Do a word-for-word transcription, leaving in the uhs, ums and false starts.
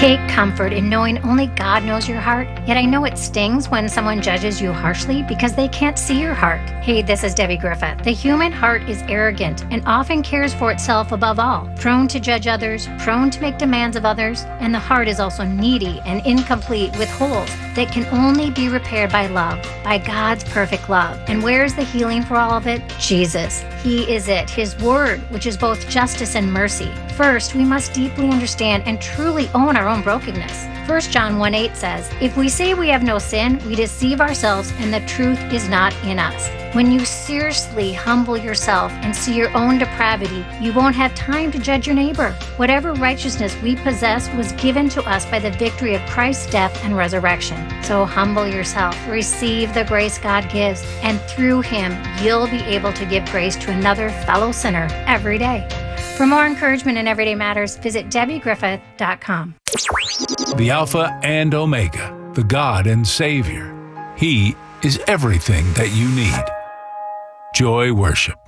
Take comfort in knowing only God knows your heart, yet I know it stings when someone judges you harshly because they can't see your heart. Hey, this is Debbie Griffith. The human heart is arrogant and often cares for itself above all, prone to judge others, prone to make demands of others, and the heart is also needy and incomplete with holes that can only be repaired by love, by God's perfect love. And where is the healing for all of it? Jesus. He is it, His Word, which is both justice and mercy. First, we must deeply understand and truly own our own brokenness. First John one eight says, "If we say we have no sin, we deceive ourselves and the truth is not in us." When you seriously humble yourself and see your own depravity, you won't have time to judge your neighbor. Whatever righteousness we possess was given to us by the victory of Christ's death and resurrection. So humble yourself, receive the grace God gives, and through Him, you'll be able to give grace to another fellow sinner every day. For more encouragement in Everyday Matters, visit Debbie Griffith dot com. The Alpha and Omega, the God and Savior. He is everything that you need. Joy Worship.